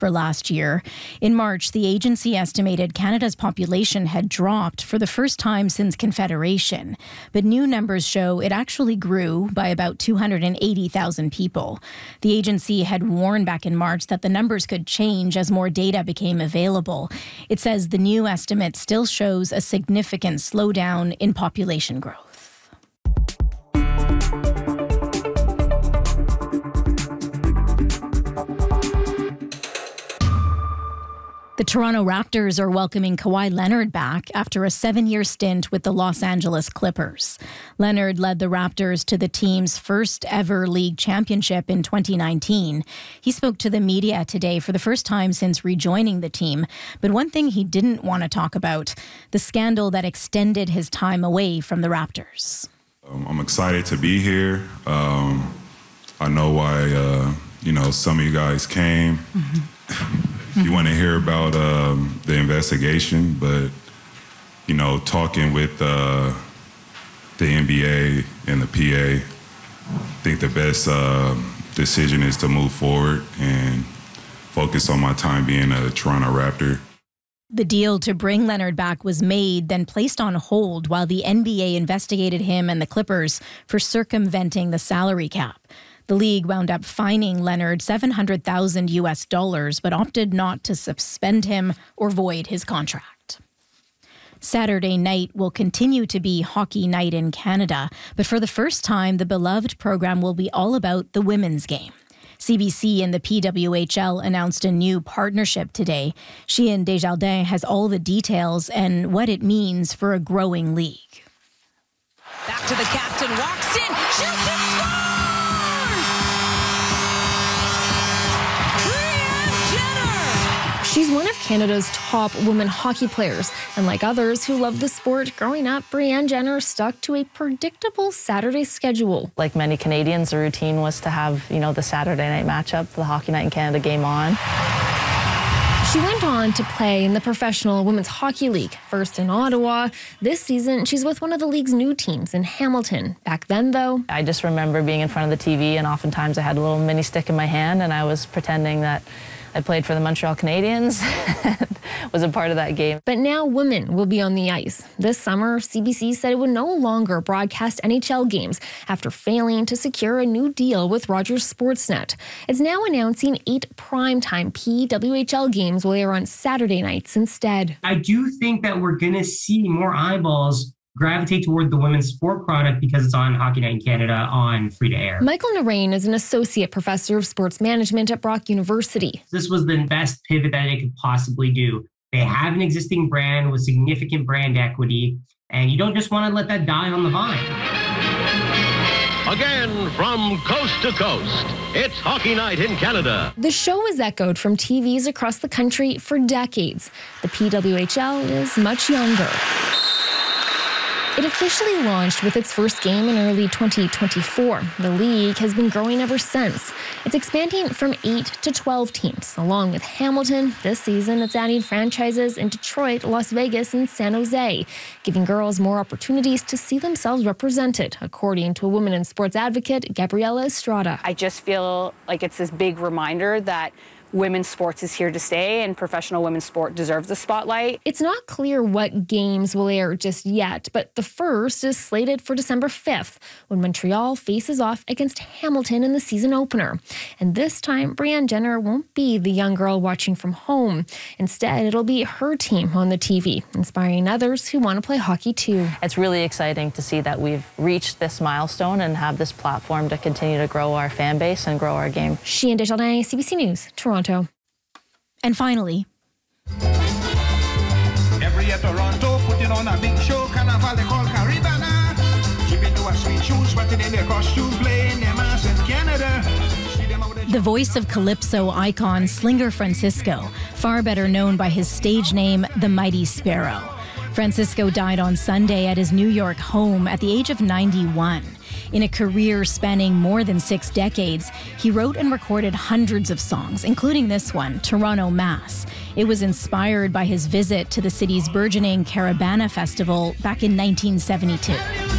for last year. In March, the agency estimated Canada's population had dropped for the first time since Confederation. But new numbers show it actually grew by about 280,000 people. The agency had warned back in March that the numbers could change as more data became available. It says the new estimate still shows a significant slowdown in population growth. The Toronto Raptors are welcoming Kawhi Leonard back after a 7-year stint with the Los Angeles Clippers. Leonard led the Raptors to the team's first ever league championship in 2019. He spoke to the media today for the first time since rejoining the team. But one thing he didn't want to talk about, the scandal that extended his time away from the Raptors. I'm excited to be here. I know why, some of you guys came. You want to hear about the investigation, but, talking with the NBA and the PA, I think the best decision is to move forward and focus on my time being a Toronto Raptor. The deal to bring Leonard back was made, then placed on hold while the NBA investigated him and the Clippers for circumventing the salary cap. The league wound up fining Leonard $700,000 but opted not to suspend him or void his contract. Saturday night will continue to be Hockey Night in Canada, but for the first time, the beloved program will be all about the women's game. CBC and the PWHL announced a new partnership today. Sheehan Desjardins has all the details and what it means for a growing league. Back to the captain, walks in, shoots and scores! She's one of Canada's top women hockey players, and like others who love the sport, growing up, Brianne Jenner stuck to a predictable Saturday schedule. Like many Canadians, the routine was to have, the Saturday night matchup, the Hockey Night in Canada game on. She went on to play in the Professional Women's Hockey League, first in Ottawa. This season, she's with one of the league's new teams in Hamilton. Back then, though, I just remember being in front of the TV, and oftentimes I had a little mini stick in my hand, and I was pretending that I played for the Montreal Canadiens, was a part of that game. But now women will be on the ice. This summer, CBC said it would no longer broadcast NHL games after failing to secure a new deal with Rogers Sportsnet. It's now announcing 8 primetime PWHL games will air on Saturday nights instead. I do think that we're going to see more eyeballs gravitate toward the women's sport product because it's on Hockey Night in Canada on free-to-air. Michael Narain is an associate professor of sports management at Brock University. This was the best pivot that they could possibly do. They have an existing brand with significant brand equity, and you don't just want to let that die on the vine. Again, from coast to coast, it's Hockey Night in Canada. The show is echoed from TVs across the country for decades. The PWHL is much younger. It officially launched with its first game in early 2024. The league has been growing ever since. It's expanding from 8 to 12 teams. Along with Hamilton, this season it's adding franchises in Detroit, Las Vegas, and San Jose, giving girls more opportunities to see themselves represented, according to a women in sports advocate, Gabriela Estrada. I just feel like it's this big reminder that women's sports is here to stay, and professional women's sport deserves the spotlight. It's not clear what games will air just yet, but the first is slated for December 5th, when Montreal faces off against Hamilton in the season opener. And this time, Brianne Jenner won't be the young girl watching from home. Instead, it'll be her team on the TV, inspiring others who want to play hockey too. It's really exciting to see that we've reached this milestone and have this platform to continue to grow our fan base and grow our game. Sheehan Desjardins, CBC News, Toronto. And finally, every year Toronto putting on a big show, carnival they call Caribana. Shipping to a sweet shoes, sweating in their costumes, playing their mass in Canada. the voice of Calypso icon Slinger Francisco, far better known by his stage name, the Mighty Sparrow. Francisco died on Sunday at his New York home at the age of 91. In a career spanning more than 6 decades, he wrote and recorded hundreds of songs, including this one, Toronto Mass. It was inspired by his visit to the city's burgeoning Caribana Festival back in 1972.